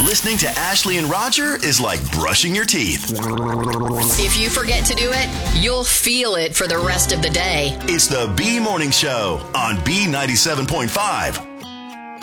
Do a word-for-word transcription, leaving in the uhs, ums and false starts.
Listening to Ashley and Roger is like brushing your teeth. If you forget to do it, you'll feel it for the rest of the day. It's the B Morning Show on B ninety-seven point five.